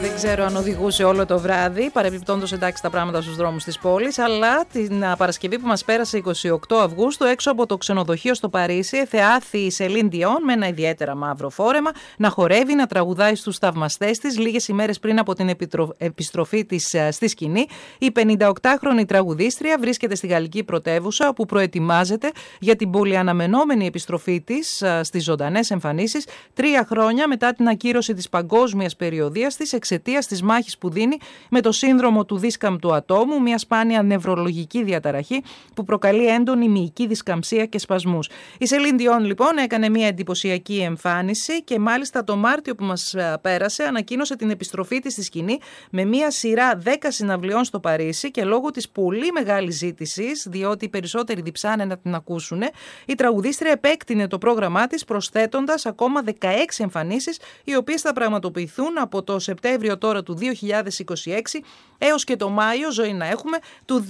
Δεν ξέρω αν οδηγούσε όλο το βράδυ, παρεμπιπτόντως εντάξει τα πράγματα στους δρόμους της πόλης, αλλά την Παρασκευή που μας πέρασε 28 Αυγούστου, έξω από το ξενοδοχείο στο Παρίσι, εθεάθη η Σελίν Διόν με ένα ιδιαίτερα μαύρο φόρεμα να χορεύει, να τραγουδάει στους θαυμαστές της λίγες ημέρες πριν από την επιστροφή της στη σκηνή. Η 58χρονη τραγουδίστρια βρίσκεται στη γαλλική πρωτεύουσα, όπου προετοιμάζεται για την πολυαναμενόμενη επιστροφή της στις ζωντανές εμφανίσεις 3 χρόνια μετά την ακύρωση της παγκόσμιας περιοδίας της εξαιτίας της μάχης που δίνει με το σύνδρομο του δίσκαμπτου ατόμου, μια σπάνια νευρολογική διαταραχή που προκαλεί έντονη μυϊκή δισκαμψία και σπασμούς. Η Σελίν Διόν λοιπόν έκανε μια εντυπωσιακή εμφάνιση και μάλιστα το Μάρτιο που μας πέρασε ανακοίνωσε την επιστροφή της στη σκηνή με μια σειρά 10 συναυλιών στο Παρίσι και λόγω της πολύ μεγάλης ζήτησης, διότι οι περισσότεροι διψάνε να την ακούσουν, η τραγουδίστρια επέκτηνε το πρόγραμμά της προσθέτοντας ακόμα 16 εμφανίσεις, οι οποίες θα πραγματοποιηθούν από το Σεπτέμβριο τώρα του 2026 έως και το Μάιο, ζωή να έχουμε, του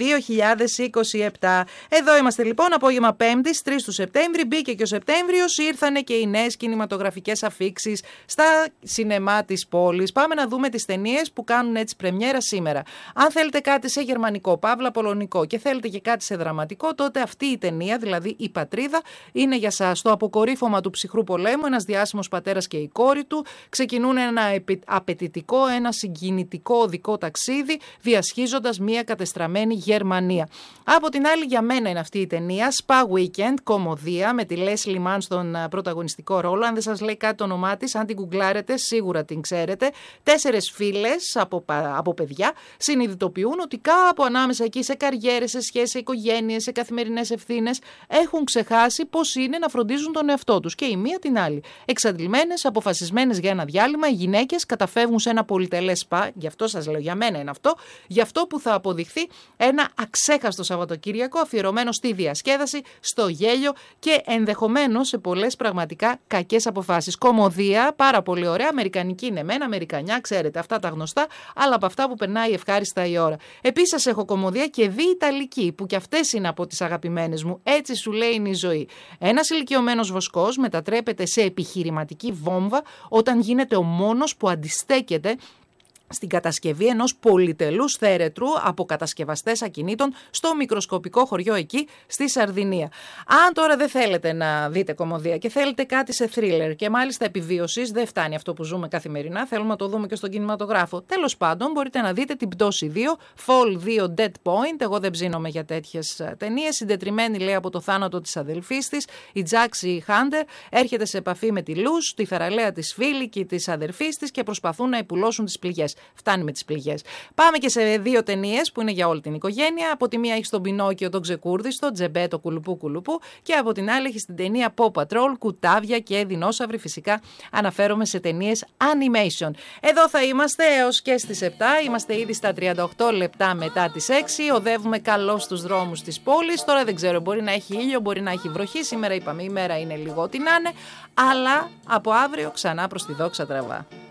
2027. Εδώ είμαστε λοιπόν, απόγευμα Πέμπτης, 3 του Σεπτέμβρη, μπήκε και ο Σεπτέμβριος, ήρθανε και οι νέες κινηματογραφικές αφίξεις στα σινεμά της πόλης. Πάμε να δούμε τις ταινίες που κάνουν έτσι πρεμιέρα σήμερα. Αν θέλετε κάτι σε γερμανικό, παύλα πολωνικό και θέλετε και κάτι σε δραματικό, τότε αυτή η ταινία, δηλαδή η Πατρίδα, είναι για σας. Το αποκορύφωμα του ψυχρού πολέμου, ένας διάσημος πατέρας και η κόρη του ξεκινούν ένα απαιτητικό, ένα συγκινητικό οδικό ταξίδι, διασχίζοντας μια κατεστραμμένη Γερμανία. Από την άλλη, για μένα είναι αυτή η ταινία, Spa Weekend, κομμωδία, με τη Leslie Mann στον πρωταγωνιστικό ρόλο. Αν δεν σας λέει κάτι το όνομά της, αν την γκουγκλάρετε, σίγουρα την ξέρετε. 4 φίλες από παιδιά συνειδητοποιούν ότι κάπου ανάμεσα εκεί σε καριέρες, σε σχέσεις, σε οικογένειες, σε καθημερινές ευθύνες, έχουν ξεχάσει πώς είναι να φροντίζουν τον εαυτό τους. Και η μία την άλλη. Εξαντλημένες, αποφασισμένες για ένα διάλειμμα, οι γυναίκες καταφεύγουν σε ένα πολυτελές σπα, γι' αυτό σας λέω, για μένα είναι αυτό, γι' αυτό που θα αποδειχθεί ένα αξέχαστο Σαββατοκύριακο αφιερωμένο στη διασκέδαση, στο γέλιο και ενδεχομένως σε πολλές πραγματικά κακές αποφάσεις. Κομμωδία, πάρα πολύ ωραία, αμερικανική είναι μένα, αμερικανιά, ξέρετε, αυτά τα γνωστά, αλλά από αυτά που περνάει ευχάριστα η ώρα. Επίσης σας έχω κομμωδία και ιταλική, που κι αυτές είναι από τις αγαπημένες μου, έτσι σου λέει είναι η ζωή. Ένας ηλικιωμένος βοσκός μετατρέπεται σε επιχειρηματική βόμβα όταν γίνεται ο μόνος που αντιστέκεται στην κατασκευή ενός πολυτελούς θέρετρου από κατασκευαστές ακινήτων στο μικροσκοπικό χωριό εκεί στη Σαρδινία. Αν τώρα δεν θέλετε να δείτε κομμωδία και θέλετε κάτι σε θρίλερ και μάλιστα επιβίωσης, δεν φτάνει αυτό που ζούμε καθημερινά, θέλουμε να το δούμε και στον κινηματογράφο. Τέλος πάντων, μπορείτε να δείτε την Πτώση 2, Fall 2 Dead Point. Εγώ δεν ψήνομαι για τέτοιες ταινίες. Συντετριμένη, λέει, από το θάνατο της αδελφής της, η Τζάξι Χάντερ έρχεται σε επαφή με τη Λούς, τη θαραλέα της φίλη και της αδελφής της και προσπαθούν να υπουλώσουν τις πληγές. Φτάνει με τις πληγές. Πάμε και σε 2 ταινίες που είναι για όλη την οικογένεια. Από τη μία έχει τον Πινόκιο τον Ξεκούρδιστο, Τζεμπέ το κουλουπού κουλουπού, και από την άλλη έχει την ταινία Paw Patrol, κουτάβια και δεινόσαυροι. Φυσικά αναφέρομαι σε ταινίες animation. Εδώ θα είμαστε έως και στις 7. Είμαστε ήδη στα 38 λεπτά μετά τις 6. Οδεύουμε καλώς στους δρόμους της πόλης. Τώρα δεν ξέρω, μπορεί να έχει ήλιο, μπορεί να έχει βροχή. Σήμερα είπαμε η μέρα είναι λίγο ό,τι να είναι. Αλλά από αύριο ξανά προς τη δόξα τραβά.